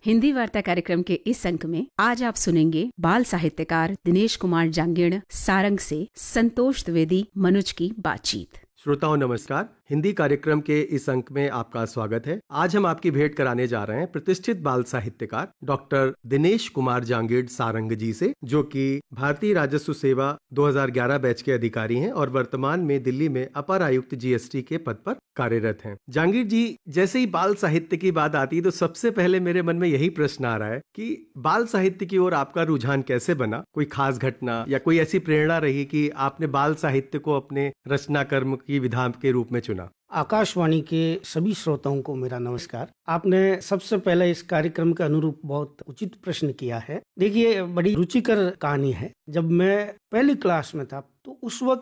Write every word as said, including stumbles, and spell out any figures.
हिंदी वार्ता कार्यक्रम के इस अंक में आज आप सुनेंगे बाल साहित्यकार दिनेश कुमार जांगीड़ सारंग से संतोष द्विवेदी मनुज की बातचीत। श्रोताओं नमस्कार। हिंदी कार्यक्रम के इस अंक में आपका स्वागत है। आज हम आपकी भेंट कराने जा रहे हैं प्रतिष्ठित बाल साहित्यकार डॉक्टर दिनेश कुमार जांगीड़ सारंग जी से, जो कि भारतीय राजस्व सेवा दो हज़ार ग्यारह बैच के अधिकारी हैं और वर्तमान में दिल्ली में अपर आयुक्त जीएसटी के पद पर कार्यरत हैं। जांगीड़ जी, जैसे ही बाल साहित्य की बात आती है तो सबसे पहले मेरे मन में यही प्रश्न आ रहा है कि बाल साहित्य की ओर आपका रुझान कैसे बना? कोई खास घटना या कोई ऐसी प्रेरणा रही कि आपने बाल साहित्य को अपने रचना कर्म की विधा के रूप में चुना? आकाशवाणी के सभी श्रोताओं को मेरा नमस्कार। आपने सबसे पहले इस कार्यक्रम के अनुरूप बहुत उचित प्रश्न किया है। देखिए, बड़ी रुचिकर कहानी है। जब मैं पहली क्लास में था तो उस वक्त